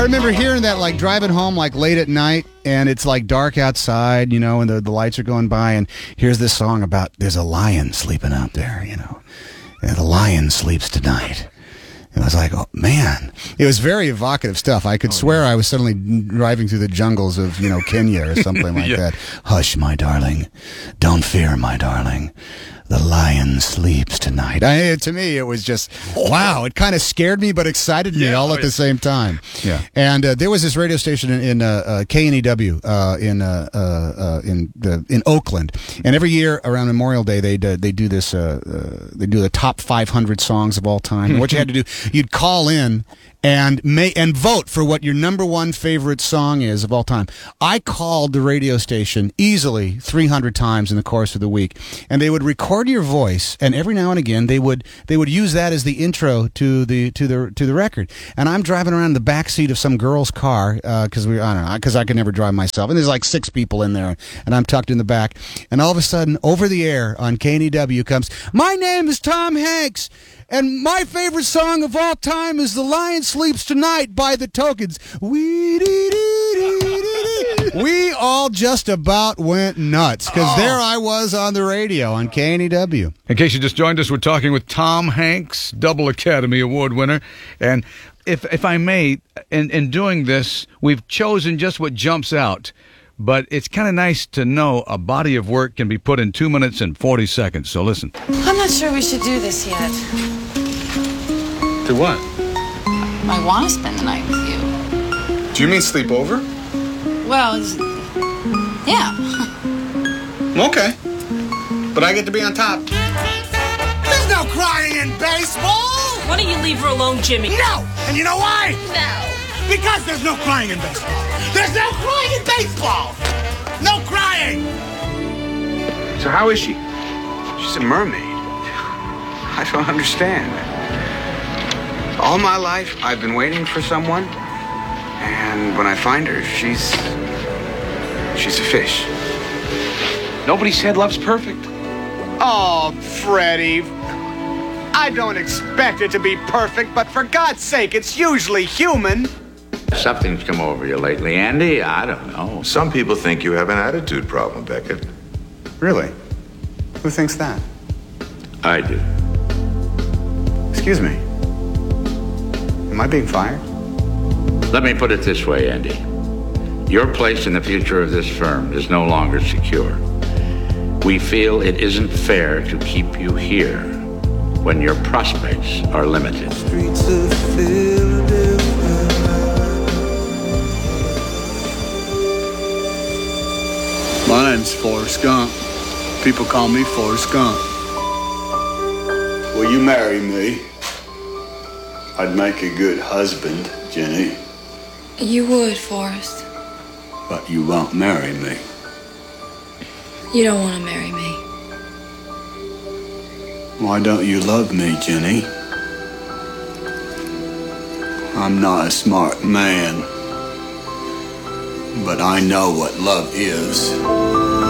remember hearing that, like, driving home, like, late at night, and it's, like, dark outside, you know, and the lights are going by, and here's this song about there's a lion sleeping out there, you know. And the lion sleeps tonight. And I was like, oh, man. It was very evocative stuff. I could swear I was suddenly driving through the jungles of, you know, Kenya or something like that. Hush, my darling. Don't fear, my darling. The lion sleeps tonight. To me, it was just, wow. It kind of scared me, but excited me all at the same time. Yeah. And there was this radio station in KNEW in Oakland, and every year around Memorial Day, they do this. They do the top 500 songs of all time. And what you had to do, you'd call in and vote for what your number one favorite song is of all time. I called the radio station easily 300 times in the course of the week, and they would record your voice, and every now and again they would use that as the intro to the record. And I'm driving around in the back seat of some girl's car because I could never drive myself, and there's like 6 people in there, and I'm tucked in the back, and all of a sudden over the air on KNEW comes, "My name is Tom Hanks, and my favorite song of all time is The Lion Sleeps Tonight by the Tokens." We all just about went nuts because there I was on the radio on KNEW. In case you just joined us, we're talking with Tom Hanks, double Academy Award winner. And if I may, in doing this, we've chosen just what jumps out. But it's kind of nice to know a body of work can be put in 2 minutes and 40 seconds. So listen. I'm not sure we should do this yet. Do what? I want to spend the night with you. Do you mean sleep over? Well, yeah. Okay. But I get to be on top. There's no crying in baseball! Why don't you leave her alone, Jimmy? No! And you know why? No. Because there's no crying in baseball. There's no crying in baseball! No crying! So how is she? She's a mermaid. I don't understand. All my life, I've been waiting for someone, and when I find her, she's a fish. Nobody said love's perfect. Oh, Freddie. I don't expect it to be perfect, but for God's sake, it's usually human. Something's come over you lately, Andy. I don't know. Some people think you have an attitude problem, Beckett. Really? Who thinks that? I do. Excuse me. Am I being fired? Let me put it this way, Andy. Your place in the future of this firm is no longer secure. We feel it isn't fair to keep you here when your prospects are limited. My name's Forrest Gump. People call me Forrest Gump. Will you marry me? I'd make a good husband, Jenny. You would, Forrest. But you won't marry me. You don't want to marry me. Why don't you love me, Jenny? I'm not a smart man, but I know what love is.